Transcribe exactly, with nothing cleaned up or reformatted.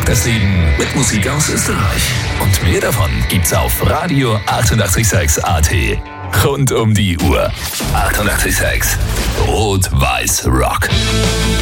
Rock das Leben mit Musik aus Österreich. Und mehr davon gibt's auf Radio achtundachtzig Komma sechs A T. Rund um die Uhr. achtundachtzig Komma sechs Rot-Weiß Rock.